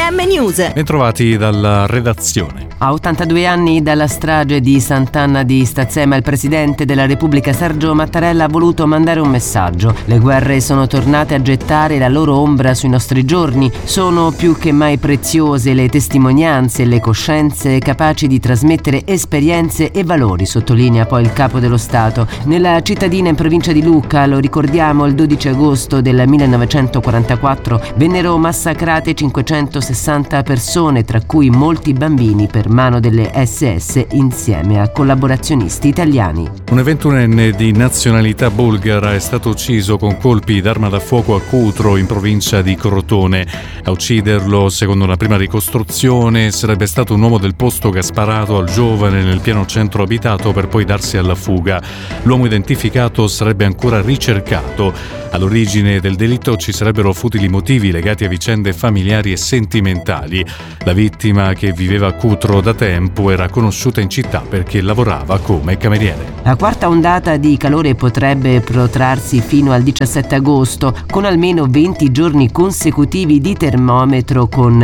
FM News. Bentrovati dalla redazione. A 82 anni dalla strage di Sant'Anna di Stazzema, il presidente della Repubblica Sergio Mattarella ha voluto mandare un messaggio. Le guerre sono tornate a gettare la loro ombra sui nostri giorni. Sono più che mai preziose le testimonianze e le coscienze capaci di trasmettere esperienze e valori, sottolinea poi il capo dello Stato. Nella cittadina in provincia di Lucca, lo ricordiamo, il 12 agosto del 1944 vennero massacrate 560 persone, tra cui molti bambini, per mano delle SS insieme a collaborazionisti italiani. Un 21enne di nazionalità bulgara è stato ucciso con colpi d'arma da fuoco a Cutro, in provincia di Crotone. A ucciderlo, secondo una prima ricostruzione, sarebbe stato un uomo del posto che ha sparato al giovane nel piano centro abitato per poi darsi alla fuga. L'uomo identificato sarebbe ancora ricercato. All'origine del delitto ci sarebbero futili motivi legati a vicende familiari e sentimentali. La vittima, che viveva a Cutro da tempo, era conosciuta in città perché lavorava come cameriere. La quarta ondata di calore potrebbe protrarsi fino al 17 agosto, con almeno 20 giorni consecutivi di termometro con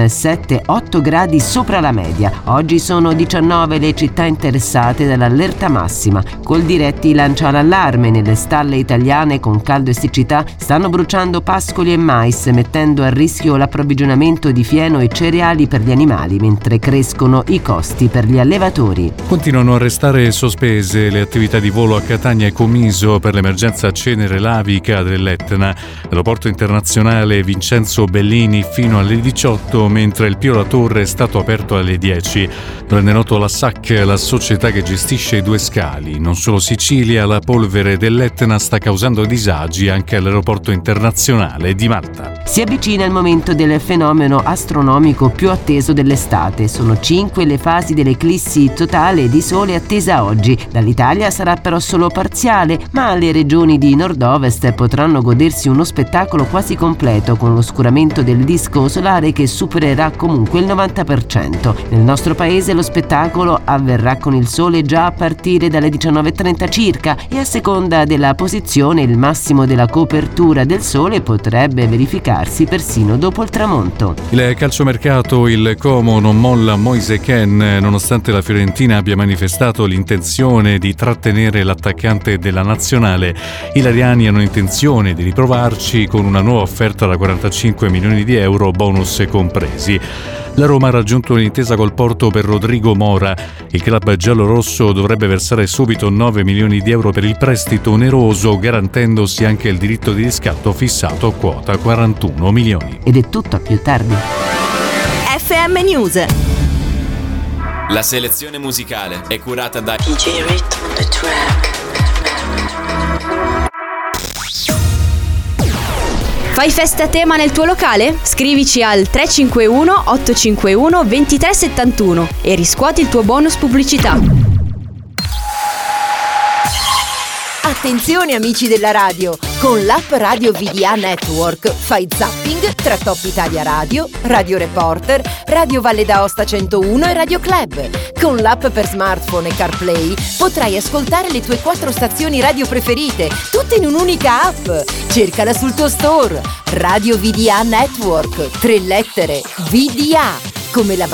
7-8 gradi sopra la media. Oggi sono 19 le città interessate dall'allerta massima. Coldiretti lancia l'allarme: nelle stalle italiane con caldo e siccità stanno bruciando pascoli e mais, mettendo a rischio l'approvvigionamento di fieno e cereali per gli animali, mentre crescono i costi per gli allevatori. Continuano a restare sospese le attività di volo a Catania e Comiso per l'emergenza cenere lavica dell'Etna. L'aeroporto internazionale Vincenzo Bellini fino alle 18, mentre il Pio La Torre è stato aperto alle 10. Rende noto la SAC, la società che gestisce i due scali. Non solo Sicilia, la polvere dell'Etna sta causando disagi anche all'aeroporto internazionale di Malta. Si avvicina il momento del fenomeno astronomico più atteso dell'estate. Sono 5 le fasi dell'eclissi totale di sole attesa oggi. Dall'Italia sarà però solo parziale, ma le regioni di nord-ovest potranno godersi uno spettacolo quasi completo, con l'oscuramento del disco solare che supererà comunque il 90%. Nel nostro paese lo spettacolo avverrà con il sole già a partire dalle 19:30 circa, e a seconda della posizione il massimo della copertura del sole potrebbe verificarsi persino dopo il tramonto. Il calciomercato, il Como non molla Moise Kean, nonostante la Fiorentina abbia manifestato l'intenzione di trattenere l'attaccante della nazionale. I lariani hanno intenzione di riprovarci con una nuova offerta da 45 milioni di euro, bonus compresi. La Roma ha raggiunto un'intesa col Porto per Rodrigo Mora. Il club giallorosso dovrebbe versare subito 9 milioni di euro per il prestito oneroso, garantendosi anche il diritto di riscatto fissato a quota 41 milioni. Ed è tutto, a più tardi. FM News. La selezione musicale è curata da DJ Rhythm on the track. Fai festa a tema nel tuo locale? Scrivici al 351 851 2371 e riscuoti il tuo bonus pubblicità. Attenzione amici della radio, con l'app Radio VDA Network fai zapping tra Top Italia Radio, Radio Reporter, Radio Valle d'Aosta 101 e Radio Club. Con l'app per smartphone e CarPlay potrai ascoltare le tue 4 stazioni radio preferite, tutte in un'unica app. Cercala sul tuo store. Radio VDA Network, 3 lettere, VDA, come la